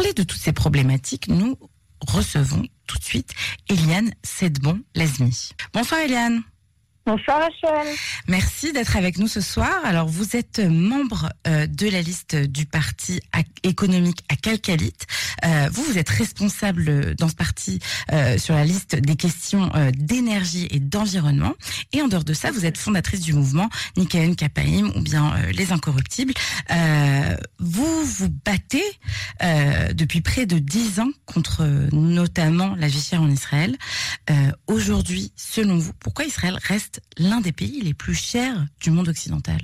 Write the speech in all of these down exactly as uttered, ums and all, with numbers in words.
parler de toutes ces problématiques, nous recevons tout de suite Eliane Sedbon-Lazmi. Bonsoir Eliane. Bonsoir Rachel. Merci d'être avec nous ce soir. Alors vous êtes membre euh, de la liste du parti économique à Calcalite. Euh, vous, vous êtes responsable dans ce parti euh, sur la liste des questions euh, d'énergie et d'environnement. Et en dehors de ça, vous êtes fondatrice du mouvement Nickaën Kapaim ou bien euh, les Incorruptibles. Euh, vous vous battez euh, depuis près de dix ans contre euh, notamment la vie chère en Israël. Euh, aujourd'hui, selon vous, pourquoi Israël reste l'un des pays les plus chers du monde occidental?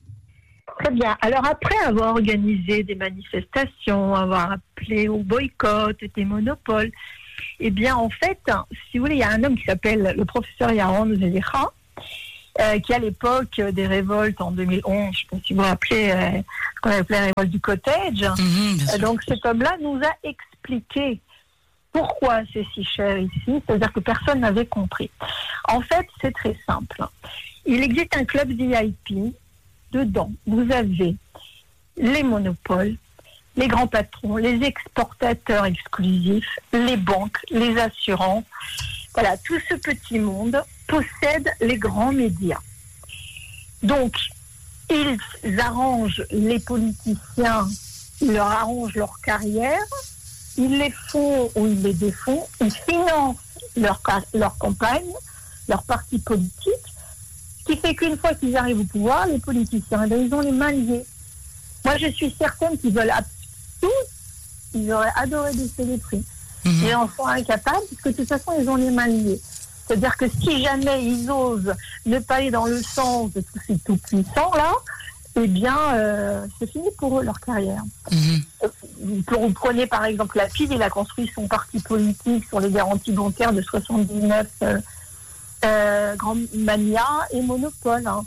Très bien. Alors après avoir organisé des manifestations, avoir appelé au boycott, des monopoles, eh bien en fait, si vous voulez, il y a un homme qui s'appelle le professeur Yaron Zelicha, euh, qui à l'époque des révoltes en deux mille onze, je ne sais pas si vous vous rappelez, euh, ce qu'on appelait la révolte du cottage. Mmh, euh, donc cet homme-là nous a expliqué pourquoi c'est si cher ici, c'est-à-dire que personne n'avait compris. En fait, c'est très simple. Il existe un club V I P. Dedans, vous avez les monopoles, les grands patrons, les exportateurs exclusifs, les banques, les assurances. Voilà, tout ce petit monde possède les grands médias. Donc, ils arrangent les politiciens, ils leur arrangent leur carrière, ils les font ou ils les défont, ils financent leur, leur campagne, leur parti politique, ce qui fait qu'une fois qu'ils arrivent au pouvoir, les politiciens, eh bien, ils ont les mains liées. Moi, je suis certaine qu'ils veulent tous, ils auraient adoré baisser les prix. Mmh. Ils en sont incapables, parce que de toute façon, ils ont les mains liées. C'est-à-dire que si jamais ils osent ne pas aller dans le sens de tous ces tout-puissants-là, eh bien, euh, c'est fini pour eux, leur carrière. Mmh. Vous prenez par exemple la P I D, il a construit son parti politique sur les garanties bancaires de soixante-dix-neuf euh, euh, Grand Mania et Monopole. Hein.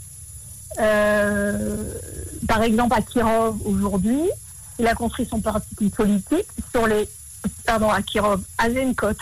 Euh, par exemple, à Kirov, aujourd'hui, il a construit son parti politique sur les... Pardon, à Kirov, à Zenkot.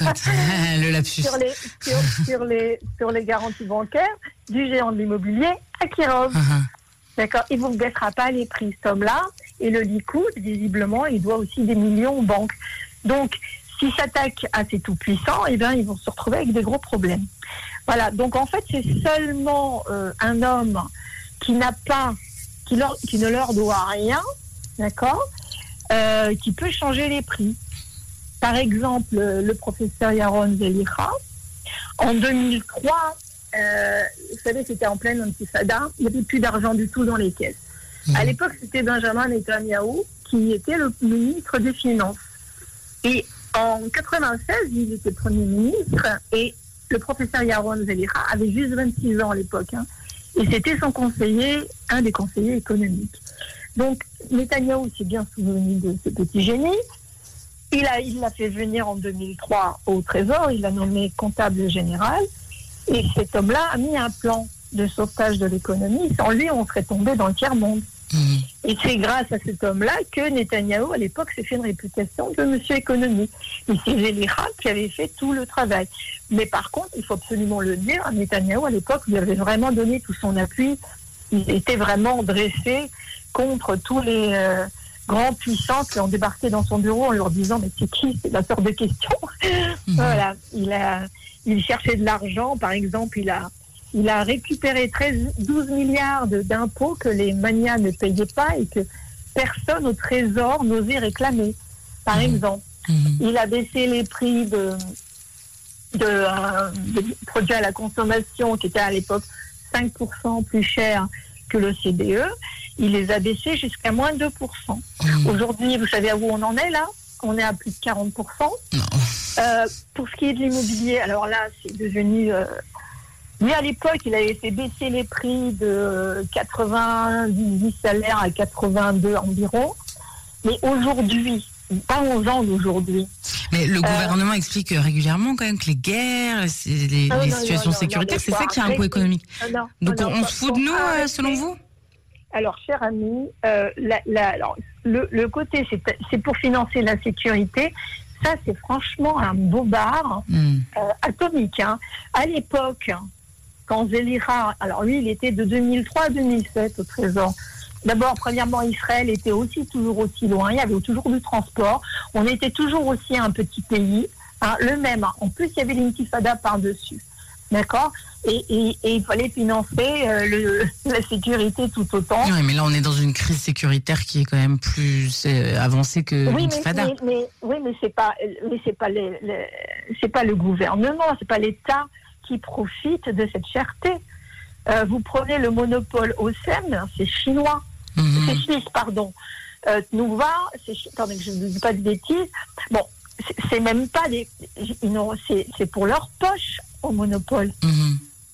Le lapsus. sur, les, sur, sur, les, sur les garanties bancaires du géant de l'immobilier à Kirov. Uh-huh. D'accord, il ne vous baissera pas les prix, cet homme-là. Et le Likoud, visiblement, il doit aussi des millions aux banques. Donc, s'ils s'attaquent à ces tout-puissants, eh bien, ils vont se retrouver avec des gros problèmes. Voilà, donc en fait, c'est seulement euh, un homme qui n'a pas, qui, leur, qui ne leur doit rien, d'accord, euh, qui peut changer les prix. Par exemple, le professeur Yaron Zelicha, en deux mille trois, euh, vous savez, c'était en pleine intifada, il n'y avait plus d'argent du tout dans les caisses. Mmh. À l'époque, c'était Benjamin Netanyahu qui était le ministre des Finances. Et en quatre-vingt-seize, il était Premier ministre et le professeur Yaron Zelicha avait juste vingt-six ans à l'époque. Hein, et c'était son conseiller, un des conseillers économiques. Donc, Netanyahu s'est bien souvenu de ce petit génie. Il a, il l'a fait venir en deux mille trois au Trésor, il l'a nommé comptable général. Et cet homme-là a mis un plan de sauvetage de l'économie. Sans lui, on serait tombé dans le tiers-monde. Mmh. Et c'est grâce à cet homme-là que Netanyahou, à l'époque, s'est fait une réputation de monsieur économie. Et c'est Zelicha qui avait fait tout le travail. Mais par contre, il faut absolument le dire, Netanyahou, à l'époque, lui avait vraiment donné tout son appui. Il était vraiment dressé contre tous les euh, grands puissants qui ont débarqué dans son bureau en leur disant « Mais c'est qui? C'est la sorte de question. Mmh. » Voilà, il a... Il cherchait de l'argent, par exemple, il a, il a récupéré treize, douze milliards de, d'impôts que les manias ne payaient pas et que personne au Trésor n'osait réclamer, par mmh. exemple. Mmh. Il a baissé les prix de, de, euh, de produits à la consommation, qui étaient à l'époque cinq pour cent plus chers que l'O C D E. Il les a baissés jusqu'à moins deux pour cent. Mmh. Aujourd'hui, vous savez où on en est là? On est à plus de quarante pour cent. Non. Euh, pour ce qui est de l'immobilier, alors là, c'est devenu... Euh, lui, à l'époque, il avait fait baisser les prix de quatre-vingt-dix salaires à quatre-vingt-deux environ. Mais aujourd'hui, parlons-en d'aujourd'hui. Mais le gouvernement euh, explique régulièrement quand même que les guerres, les, ah, les non, situations non, non, sécuritaires, non, c'est ça qui a un coût économique. Non, Donc non, on, on se fout de nous, euh, selon vous? Alors, cher ami, euh, la, la, alors, le, le côté, c'est, c'est pour financer la sécurité. Ça, c'est franchement un bobard mm. euh, atomique. Hein. À l'époque, quand Zelicha, alors lui, il était de deux mille trois à deux mille sept au Trésor. D'abord, premièrement, Israël était aussi toujours aussi loin. Il y avait toujours du transport. On était toujours aussi un petit pays, hein, le même. Hein. En plus, il y avait l'intifada par-dessus. D'accord ? Et, et, et il fallait financer euh, le, la sécurité tout autant. Oui, mais là, on est dans une crise sécuritaire qui est quand même plus euh, avancée que oui, l'intifada. Mais, mais, mais, oui, mais c'est pas, mais c'est pas les, les, c'est pas le gouvernement, c'est pas l'État qui profite de cette cherté. Euh, vous prenez le monopole O S E M, c'est chinois, mmh. c'est suisse, pardon. Euh, Tnuva, c'est, attendez que je ne dis pas de bêtises. Bon, c'est, c'est même pas des, non, c'est, c'est pour leur poche au monopole. Mmh.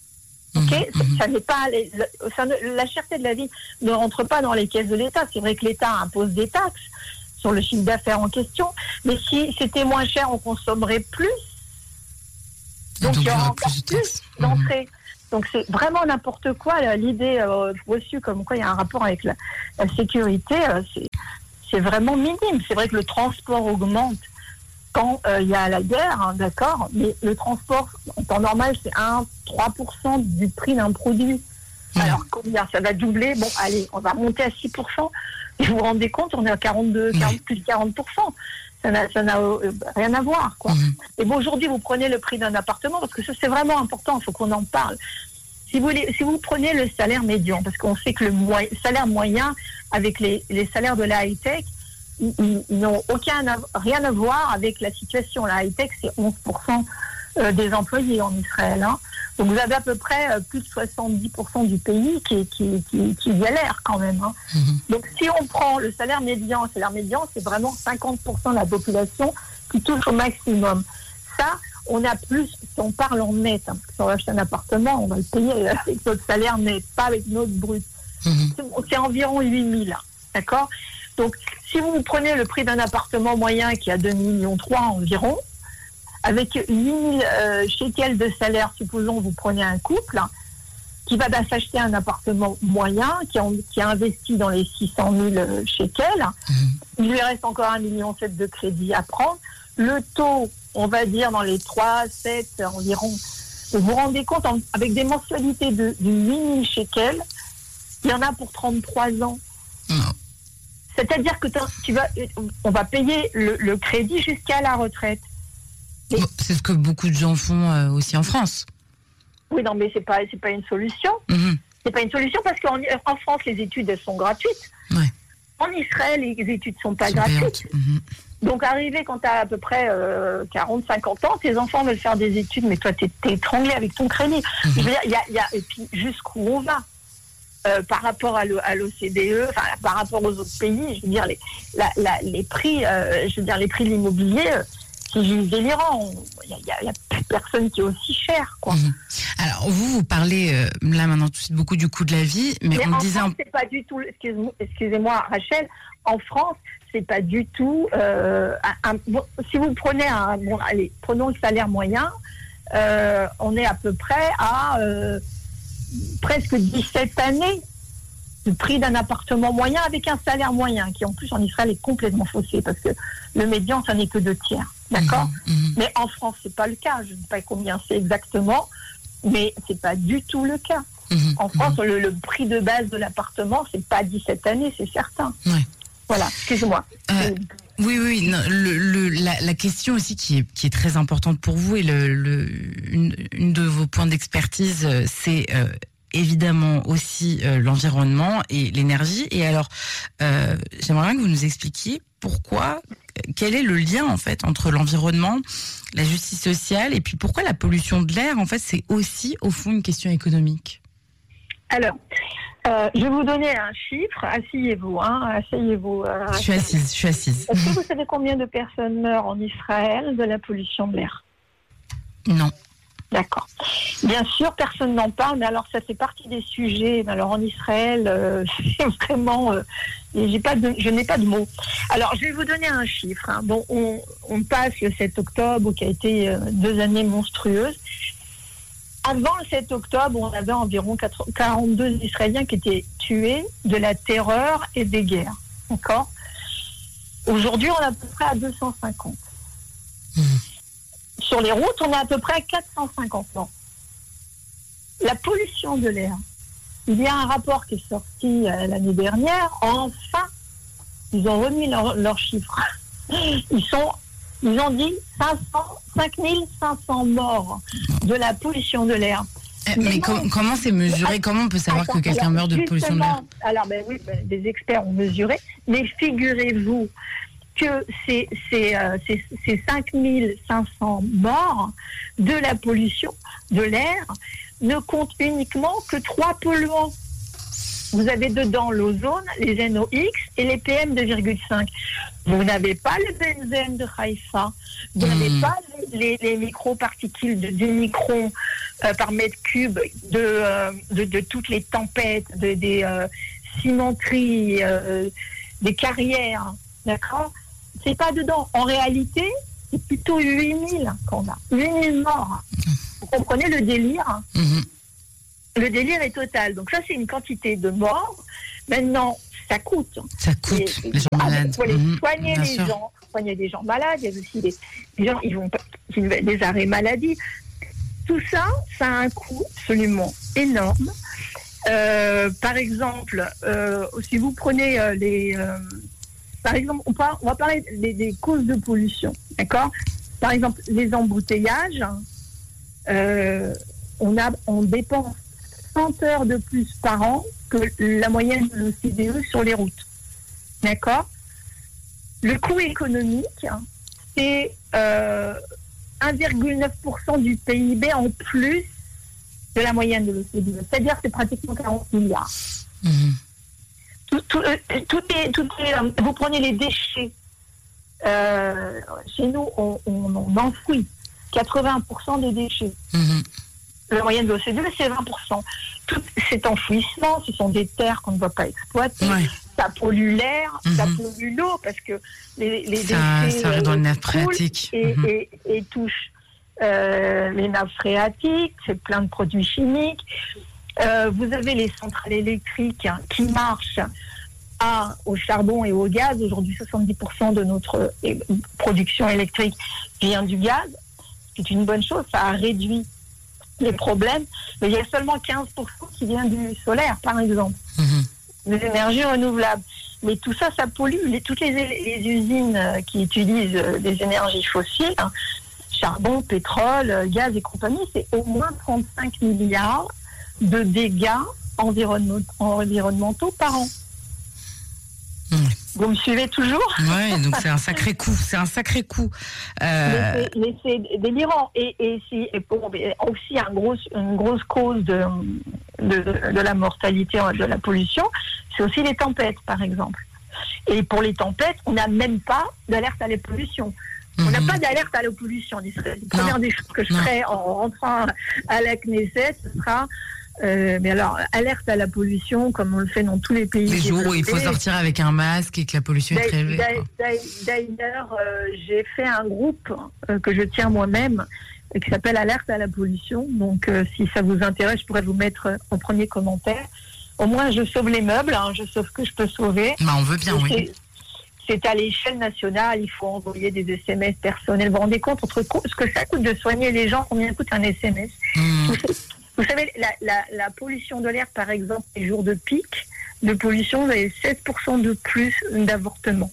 Ok, mmh. ça n'est pas les, ça ne, la cherté de la vie ne rentre pas dans les caisses de l'État. C'est vrai que l'État impose des taxes sur le chiffre d'affaires en question, mais si c'était moins cher, on consommerait plus. Donc, donc il y aura encore plus, plus d'entrées. Mmh. Donc c'est vraiment n'importe quoi, là, l'idée euh, reçue comme quoi il y a un rapport avec la, la sécurité, euh, c'est, c'est vraiment minime. C'est vrai que le transport augmente quand euh, il y a la guerre, hein, d'accord, mais le transport, en temps normal, c'est un à trois pour cent du prix d'un produit. Mmh. Alors combien ça va doubler? Bon, allez, on va monter à six pour cent. Et vous vous rendez compte, on est à quarante-deux, quarante, plus de quarante pour cent. Ça n'a, ça n'a euh, rien à voir, quoi. Mmh. Et bon, aujourd'hui, vous prenez le prix d'un appartement, parce que ça, c'est vraiment important, il faut qu'on en parle. Si vous, les, si vous prenez le salaire médian, parce qu'on sait que le moyen, salaire moyen, avec les, les salaires de la high-tech, ils, ils, ils n'ont aucun, rien à voir avec la situation. La high-tech, c'est onze pour cent des employés en Israël. Hein. Donc vous avez à peu près plus de soixante-dix pour cent du pays qui, qui, qui, qui galère quand même. Hein. Mm-hmm. Donc si on prend le salaire médian, le salaire médian, c'est vraiment cinquante pour cent de la population qui touche au maximum. Ça, on a plus, si on parle en net, hein, parce que si on va acheter un appartement, on va le payer avec notre salaire net, pas avec notre brut. Mm-hmm. C'est, c'est environ huit mille, d'accord ? Donc, si vous prenez le prix d'un appartement moyen qui a deux virgule trois millions environ, avec huit mille euh, shekels de salaire, supposons vous prenez un couple hein, qui va bah, s'acheter un appartement moyen, qui a, qui a investi dans les six cent mille shekels, mmh. il lui reste encore un virgule sept million de crédit à prendre. Le taux, on va dire dans les trois, sept environ. Vous vous rendez compte, en, avec des mensualités de, de huit mille shekels, il y en a pour trente-trois ans. Mmh. C'est-à-dire que tu vas, on va payer le, le crédit jusqu'à la retraite. Et c'est ce que beaucoup de gens font euh, aussi en France. Oui, non, mais c'est pas, c'est pas une solution. Mmh. C'est pas une solution parce qu'en en France, les études, elles sont gratuites. Ouais. En Israël, les études sont pas sont gratuites. Mmh. Donc, arrivé quand tu as à peu près euh, quarante, cinquante ans, tes enfants veulent faire des études, mais toi, tu es étranglé avec ton crédit. Mmh. Je veux dire, y a, y a, et puis, jusqu'où on va euh, par rapport à, le, à l'O C D E, enfin, par rapport aux autres pays, je veux dire, les, la, la, les prix, euh, je veux dire, les prix de l'immobilier, euh, c'est juste délirant. Il n'y a, a, a plus personne qui est aussi cher, quoi. Mmh. Alors, vous, vous parlez, euh, là, maintenant, tout de suite, beaucoup du coût de la vie, mais, mais on en disait... France, c'est pas du tout, excuse-moi, excusez-moi, Rachel, en France, c'est pas du tout... Euh, un, un, bon, si vous prenez un... Bon, allez, prenons le salaire moyen, euh, on est à peu près à euh, presque dix-sept années du prix d'un appartement moyen avec un salaire moyen, qui en plus en Israël est complètement faussé, parce que le médian, ça n'est que deux tiers. D'accord ? Mmh, mmh. Mais en France, c'est pas le cas. Je ne sais pas combien c'est exactement, mais c'est pas du tout le cas. Mmh, en France, mmh. le, le prix de base de l'appartement, c'est pas dix-sept années, c'est certain. Ouais. Voilà, excuse-moi. Euh, oui, oui, non, le, le, la, la question aussi qui est, qui est très importante pour vous, et le, le, une, une de vos points d'expertise, c'est euh, évidemment aussi euh, l'environnement et l'énergie. Et alors, euh, j'aimerais bien que vous nous expliquiez pourquoi, quel est le lien en fait entre l'environnement, la justice sociale, et puis pourquoi la pollution de l'air, en fait, c'est aussi au fond une question économique. Alors, euh, je vais vous donner un chiffre. Asseyez-vous, hein, asseyez-vous. Euh, je suis assise, je suis assise. Est-ce que vous savez combien de personnes meurent en Israël de la pollution de l'air ? Non. D'accord. Bien sûr, personne n'en parle, mais alors ça fait partie des sujets. Alors en Israël, euh, c'est vraiment, euh, j'ai pas de, je n'ai pas de mots. Alors je vais vous donner un chiffre. Hein. Bon, on, on passe le sept octobre, qui a été euh, deux années monstrueuses. Avant le sept octobre, on avait environ quarante-deux Israéliens qui étaient tués de la terreur et des guerres. D'accord ? Aujourd'hui, on est à peu près à deux cent cinquante. Mmh. Sur les routes, on est à peu près à quatre cent cinquante morts. La pollution de l'air, Il y a un rapport qui est sorti euh, l'année dernière. Enfin, ils ont remis leurs leur chiffres. Ils sont, ils ont dit cinq mille cinq cents morts de la pollution de l'air. Mais, mais com- comment c'est mesuré? Comment on peut savoir attends, que quelqu'un alors, meurt de pollution de l'air? Alors, ben oui, ben, des experts ont mesuré, mais figurez-vous que ces, ces, euh, ces, ces cinq mille cinq cents morts de la pollution de l'air ne comptent uniquement que trois polluants. Vous avez dedans l'ozone, les N O X et les P M deux virgule cinq. Vous n'avez pas le benzène de Haïfa, vous mmh. n'avez pas les, les, les microparticules de dix microns euh, par mètre cube de, euh, de, de toutes les tempêtes, de, des euh, cimenteries, euh, des carrières, d'accord? C'est pas dedans. En réalité, c'est plutôt huit mille qu'on a. huit mille morts. Vous comprenez le délire? mmh. Le délire est total. Donc ça, c'est une quantité de morts. Maintenant, ça coûte. Ça coûte, et, les gens ah, malades. Il faut les mmh, soigner, les sûr. gens. Soigner des gens malades. Il y a aussi des, des gens ils vont, des arrêts maladie. Tout ça, ça a un coût absolument énorme. Euh, par exemple, euh, si vous prenez euh, les... Euh, par exemple, on, part, on va parler des, des causes de pollution. D'accord? Par exemple, les embouteillages, euh, on, a, on dépense cent heures de plus par an que la moyenne de l'O C D E sur les routes. D'accord? Le coût économique, c'est euh, un virgule neuf pour cent du P I B en plus de la moyenne de l'O C D E. C'est-à-dire que c'est pratiquement quarante milliards. Mmh. Tout, tout, tout est, tout est, vous prenez les déchets. Euh, chez nous, on, on, on enfouit quatre-vingts pour cent des déchets. Mmh. La moyenne de l'O C D E, c'est vingt pour cent. Tout cet enfouissement, ce sont des terres qu'on ne va pas exploiter. Ouais. Ça pollue l'air, mmh. ça pollue l'eau, parce que les, les ça, déchets ça euh, dans les nappes phréatiques. Et, mmh. et, et, et touchent euh, les nappes phréatiques, c'est plein de produits chimiques. Euh, vous avez les centrales électriques hein, qui marchent à, au charbon et au gaz. Aujourd'hui, soixante-dix pour cent de notre euh, production électrique vient du gaz. C'est une bonne chose, ça a réduit les problèmes, mais il y a seulement quinze pour cent qui vient du solaire, par exemple, mmh. des énergies renouvelables. Mais tout ça, ça pollue. Les, toutes les, les usines qui utilisent des énergies fossiles, hein, charbon, pétrole, gaz et compagnie, c'est au moins trente-cinq milliards de dégâts environnement, environnementaux par an. Mmh. Vous me suivez toujours? Oui, donc c'est un sacré coup, c'est un sacré coup. Euh... Mais, c'est, mais c'est délirant. Et, et, si, et pour, aussi un gros, une grosse cause de, de, de la mortalité, de la pollution, c'est aussi les tempêtes, par exemple. Et pour les tempêtes, on n'a même pas d'alerte à la pollution. On n'a mmh. pas d'alerte à la pollution. La première des choses que je ferai en rentrant à la Knesset, ce sera... Euh, mais alors, alerte à la pollution, comme on le fait dans tous les pays. Les jours où il faut sortir avec un masque et que la pollution est très élevée. D'ailleurs, euh, j'ai fait un groupe euh, que je tiens moi-même, euh, qui s'appelle Alerte à la pollution. Donc, euh, si ça vous intéresse, je pourrais vous mettre en premier commentaire. Au moins, je sauve les meubles, hein, je sauve ce que je peux sauver. Bah, on veut bien, oui. C'est, c'est à l'échelle nationale, il faut envoyer des S M S personnels. Vous vous rendez compte entre ce que ça coûte de soigner les gens, combien coûte un S M S mmh. Vous savez, la, la, la pollution de l'air, par exemple, les jours de pic de pollution, vous avez seize pour cent de plus d'avortements.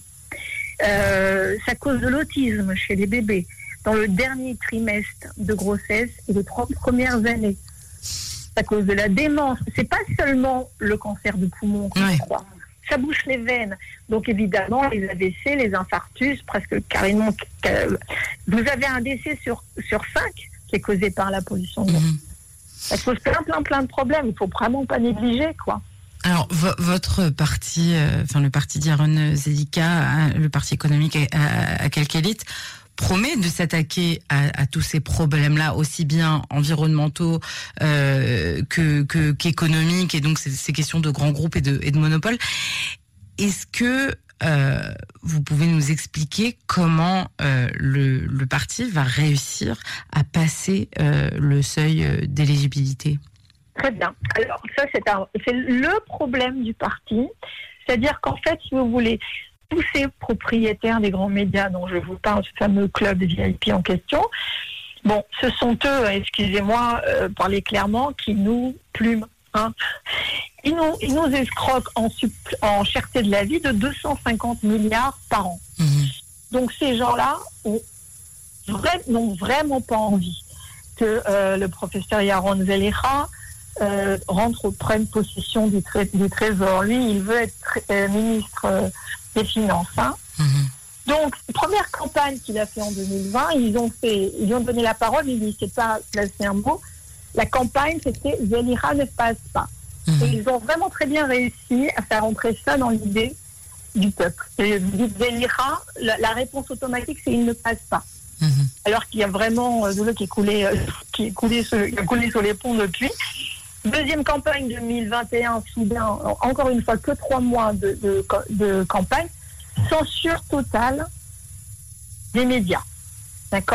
Euh, ça cause de l'autisme chez les bébés dans le dernier trimestre de grossesse et les trois premières années. Ça cause de la démence. C'est pas seulement le cancer du poumon qu'on ouais. croit. Ça bouche les veines. Donc évidemment, les A V C, les infarctus, presque carrément. Vous avez un décès sur, sur cinq qui est causé par la pollution de l'air. Mmh. Ça cause plein, plein, plein de problèmes. Il ne faut vraiment pas négliger, quoi. Alors, v- votre parti, euh, enfin le parti d'Yaron Zedika, hein, le parti économique à, à, à Kalkalit, promet de s'attaquer à, à tous ces problèmes-là, aussi bien environnementaux euh, que, que, qu'économiques, et donc ces, ces questions de grands groupes et de, et de monopoles. Est-ce que euh, vous pouvez nous expliquer comment euh, le, le parti va réussir à passer euh, le seuil d'éligibilité? Très bien. Alors ça, c'est, un, c'est le problème du parti. C'est-à-dire qu'en fait, si vous voulez, tous ces propriétaires des grands médias dont je vous parle, ce fameux club V I P en question, bon, ce sont eux, excusez-moi, euh, parler clairement, qui nous plument. Hein. Ils, nous, ils nous escroquent en, sup- en cherté de la vie de deux cent cinquante milliards par an. Mmh. Donc ces gens-là ont vra- n'ont vraiment pas envie que euh, le professeur Yaron Zeliha euh, rentre, prenne possession du, tra- du Trésor. Lui, il veut être euh, ministre euh, des Finances. Hein. Mmh. Donc, première campagne qu'il a fait en deux mille vingt, ils ont fait, ils lui ont donné la parole, il ne s'est pas placé un mot. La campagne, c'était Zeliha ne passe pas. Mmh. Et ils ont vraiment très bien réussi à faire entrer ça dans l'idée du peuple. Et vous dites Zeliha, la, la réponse automatique, c'est il ne passe pas. Mmh. Alors qu'il y a vraiment euh, de l'eau qui est coulé, euh, qui est coulé sur, qui a coulé sur les ponts depuis. Deuxième campagne deux mille vingt et un, soudain, encore une fois, que trois mois de, de, de campagne. Censure totale des médias. D'accord ?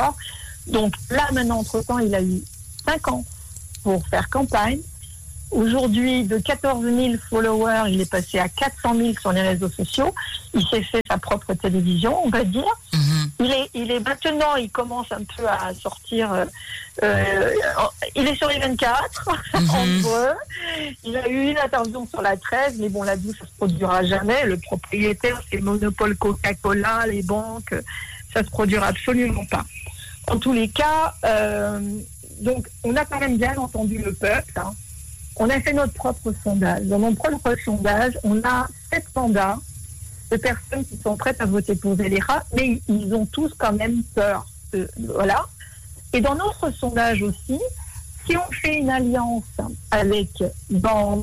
Donc là, maintenant, entre-temps, il a eu cinq ans pour faire campagne. Aujourd'hui, de quatorze mille followers, il est passé à quatre cent mille sur les réseaux sociaux. Il s'est fait sa propre télévision, on va dire. Mm-hmm. Il est, il est maintenant, il commence un peu à sortir. Euh, euh, il est sur les vingt-quatre, mm-hmm. entre eux. Il a eu une interview sur la treize, mais bon, la douce, ça se produira jamais. Le propriétaire, c'est le monopole Coca-Cola, les banques, ça se produira absolument pas. En tous les cas, euh, donc, on a quand même bien entendu le peuple. Hein. On a fait notre propre sondage. Dans notre propre sondage, on a sept mandats de personnes qui sont prêtes à voter pour Zeliha, mais ils ont tous quand même peur. De, voilà. Et dans notre sondage aussi, si on fait une alliance avec dans,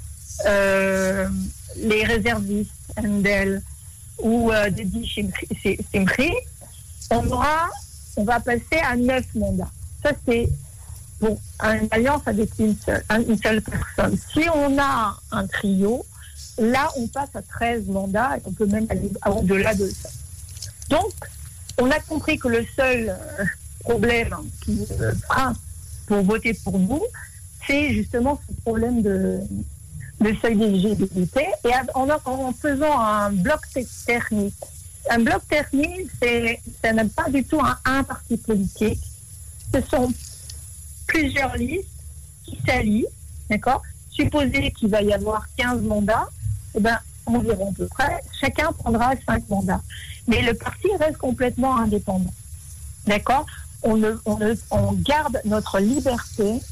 euh, les réservistes, Endel ou euh, Dedi Simri, on aura, on va passer à neuf mandats. Ça, c'est bon, une alliance avec une seule, une seule personne. Si on a un trio, là, on passe à treize mandats et on peut même aller au-delà de ça. Donc, on a compris que le seul problème qui euh, freine pour voter pour nous, c'est justement ce problème de, de seuil d'éligibilité. Et en, en faisant un bloc technique, un bloc technique, c'est, ça n'a pas du tout un, un parti politique. Ce sont plusieurs listes qui s'allient, d'accord ? Supposez qu'il va y avoir quinze mandats, eh ben, environ à peu près, chacun prendra cinq mandats. Mais le parti reste complètement indépendant, d'accord ? On, ne, on, ne, on garde notre liberté,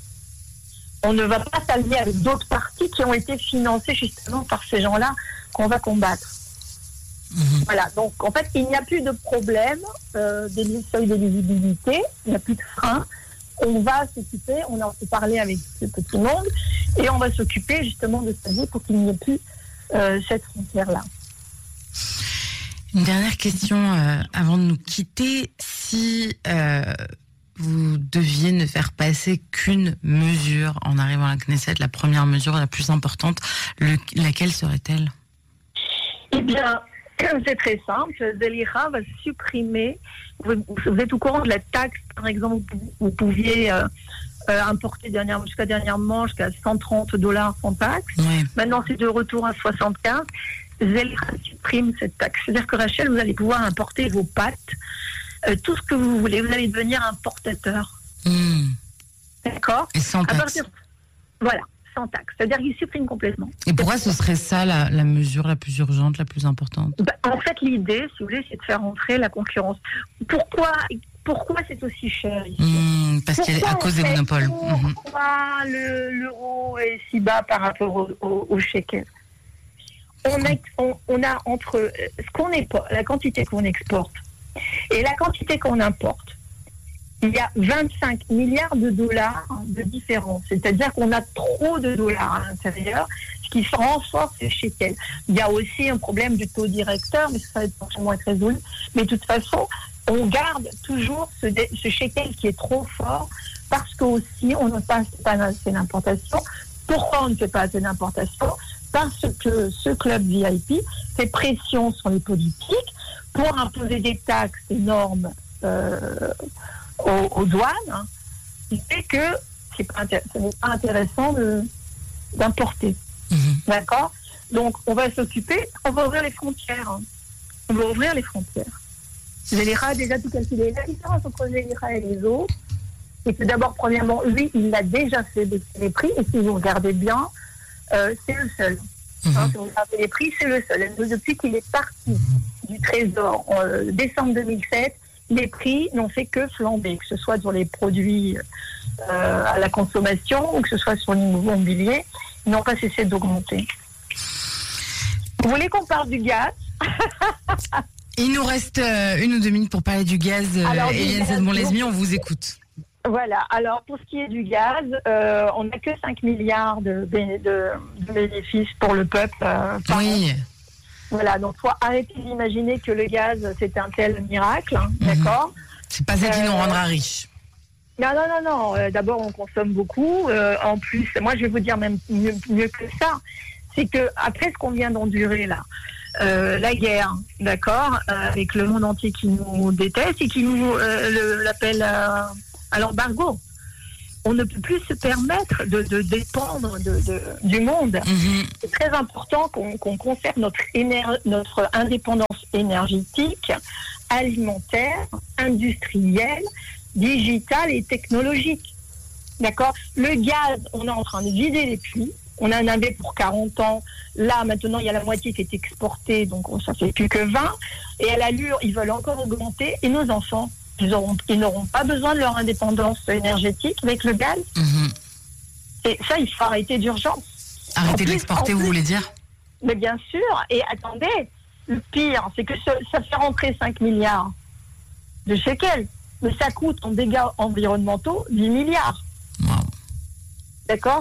on ne va pas s'allier avec d'autres partis qui ont été financés justement par ces gens-là qu'on va combattre. Mmh. Voilà, donc en fait, il n'y a plus de problème euh, des seuils d'éligibilité, il n'y a plus de frein. On va s'occuper, on a parlé avec ce petit monde, et on va s'occuper justement de sa vie pour qu'il n'y ait plus euh, cette frontière-là. Une dernière question euh, avant de nous quitter. Si euh, vous deviez ne faire passer qu'une mesure en arrivant à la Knesset, la première mesure la plus importante, le, laquelle serait-elle ? Eh bien, c'est très simple. Zeliha va supprimer. Vous, vous êtes au courant de la taxe, par exemple, vous, vous pouviez euh, euh, importer dernière, jusqu'à dernièrement jusqu'à cent trente dollars sans taxe. Oui. Maintenant, c'est de retour à soixante-quinze. Zeliha supprime cette taxe. C'est-à-dire que Rachel, vous allez pouvoir importer vos pâtes, euh, tout ce que vous voulez. Vous allez devenir importateur. Mmh. D'accord ? Et sans taxe. Partir... Voilà. Sans taxe, c'est-à-dire qu'il supprime complètement. Et pourquoi ce serait ça la, la mesure la plus urgente, la plus importante ? Ben, en fait, l'idée, si vous voulez, c'est de faire entrer la concurrence. Pourquoi, pourquoi c'est aussi cher ici ? mmh, Parce qu'à à cause des monopoles. Pourquoi mmh. le, l'euro est si bas par rapport au, au, au shekel ? on a, on, on a entre ce qu'on est, la quantité qu'on exporte et la quantité qu'on importe, il y a vingt-cinq milliards de dollars de différence. C'est-à-dire qu'on a trop de dollars à l'intérieur, ce qui renforce le shekel. Il y a aussi un problème du taux directeur, mais ça va forcément être résolu. Mais de toute façon, on garde toujours ce, ce shekel qui est trop fort parce qu'aussi, on ne passe pas assez d'importation. Pourquoi on ne fait pas assez d'importation ? Parce que ce club V I P fait pression sur les politiques pour imposer des taxes énormes euh, Aux, aux douanes, hein, qui fait que c'est pas intér- ce n'est pas intéressant de, d'importer. Mmh. D'accord ? Donc, on va s'occuper, on va ouvrir les frontières. Hein. On va ouvrir les frontières. Zeliha a déjà tout calculé. La différence entre Zeliha et les autres, c'est que d'abord, premièrement, lui, il l'a déjà fait baisser les prix, et si vous regardez bien, euh, c'est le seul. Mmh. Hein, si vous regardez les prix, c'est le seul. Depuis qu'il est parti du Trésor en euh, décembre deux mille sept, les prix n'ont fait que flamber, que ce soit sur les produits euh, à la consommation ou que ce soit sur l'immobilier, ils n'ont pas cessé d'augmenter. Vous voulez qu'on parle du gaz? Il nous reste euh, une ou deux minutes pour parler du gaz. Euh, Éliane Sedbon-Lesmy, on vous écoute. Voilà, alors pour ce qui est du gaz, euh, on n'a que cinq milliards de, de, de bénéfices pour le peuple. Euh, par oui. an. Voilà, donc il faut arrêter d'imaginer que le gaz, c'est un tel miracle, hein, mmh. d'accord? C'est pas ça qui euh, nous rendra riches. Non, non, non, non. Euh, d'abord, on consomme beaucoup. Euh, en plus, moi, je vais vous dire même mieux, mieux que ça. C'est que après ce qu'on vient d'endurer là, euh, la guerre, d'accord, euh, avec le monde entier qui nous déteste et qui nous euh, l'appelle euh, à l'embargo. On ne peut plus se permettre de, de dépendre de, de, du monde. Mmh. C'est très important qu'on, qu'on conserve notre, éner- notre indépendance énergétique, alimentaire, industrielle, digitale et technologique. D'accord ? Le gaz, on est en train de vider les puits. On en avait pour quarante ans. Là, maintenant, il y a la moitié qui est exportée, donc ça fait plus que vingt. Et à l'allure, ils veulent encore augmenter. Et nos enfants, ils, auront, ils n'auront pas besoin de leur indépendance énergétique avec le gaz. Mmh. Et ça, il faut arrêter d'urgence. Arrêter de l'exporter, vous voulez dire ? Mais bien sûr. Et attendez, le pire, c'est que ça, ça fait rentrer cinq milliards de shekels. Mais ça coûte en dégâts environnementaux dix milliards. Wow. D'accord ?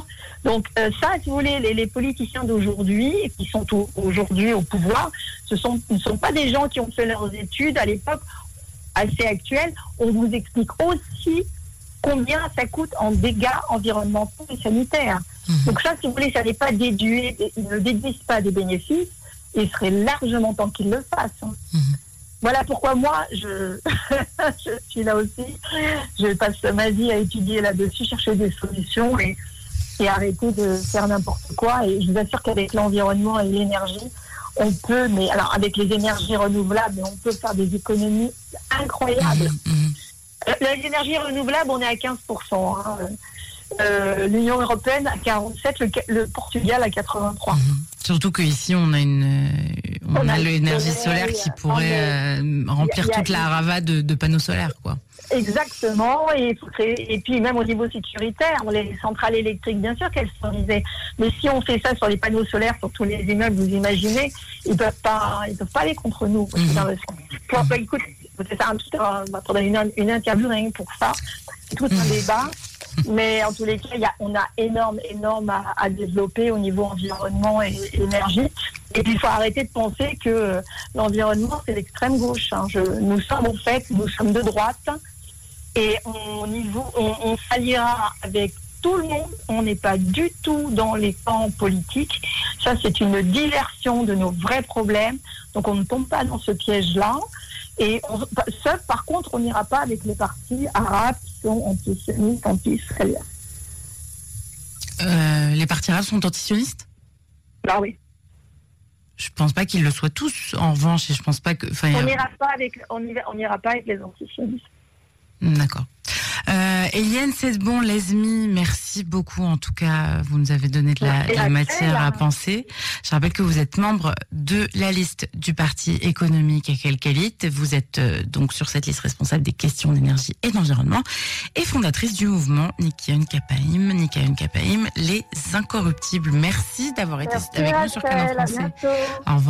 Donc euh, ça, si vous voulez, les, les politiciens d'aujourd'hui, qui sont au, aujourd'hui au pouvoir, ce sont, ne sont pas des gens qui ont fait leurs études à l'époque assez actuelle. On vous explique aussi combien ça coûte en dégâts environnementaux et sanitaires. Mmh. Donc ça, si vous voulez, ça n'est pas déduit, ils ne déduisent pas des bénéfices, et il serait largement temps qu'ils le fassent. Hein. Mmh. Voilà pourquoi moi, je, je suis là aussi. Je passe ma vie à étudier là-dessus, chercher des solutions et, et arrêter de faire n'importe quoi. Et je vous assure qu'avec l'environnement et l'énergie, on peut, mais alors avec les énergies renouvelables, on peut faire des économies incroyables. Mmh, mmh. Les énergies renouvelables, on est à quinze pour cent. Hein. Euh, L'Union européenne à quarante-sept, le, le Portugal à quatre-vingt-trois. Mmh. Surtout qu'ici, on a une, on, on a, a l'énergie solaire qui pourrait euh, remplir a, a, toute la ravade de, de panneaux solaires, quoi. Exactement, et, et puis même au niveau sécuritaire, les centrales électriques, bien sûr qu'elles sont visées, mais si on fait ça sur les panneaux solaires, sur tous les immeubles, vous imaginez, ils peuvent pas, ils peuvent pas aller contre nous. Mmh. Dans le pour, bah, écoute, c'est ça, on va prendre une, une interview rien pour ça, c'est tout un débat. Mais en tous les cas, y a, on a énorme, énorme à, à développer au niveau environnement et, et énergie. Et puis, il faut arrêter de penser que euh, l'environnement, c'est l'extrême gauche. Hein. Je, nous sommes, en fait, nous sommes de droite. Et on, niveau, on, on s'alliera avec tout le monde. On n'est pas du tout dans les camps politiques. Ça, c'est une diversion de nos vrais problèmes. Donc, on ne tombe pas dans ce piège-là. Et on, seul, par contre, on n'ira pas avec les partis arabes qui sont antisionistes, anti-israéliens. Euh, les partis arabes sont antisionistes ? Ah oui. Je pense pas qu'ils le soient tous, en revanche, et je pense pas que... On n'ira pas avec, on ira, on n'ira pas avec les antisionistes. D'accord. Euh, Éliane Sedbon-Lesmy, merci beaucoup. En tout cas, vous nous avez donné de la, de la matière à penser. Je rappelle que vous êtes membre de la liste du Parti économique à Kalkalit. Vous êtes euh, donc sur cette liste responsable des questions d'énergie et d'environnement et fondatrice du mouvement Nikayon Kapaim, Nikayon Kapaim, les incorruptibles. Merci d'avoir été merci avec nous sur Canal Français. Au revoir.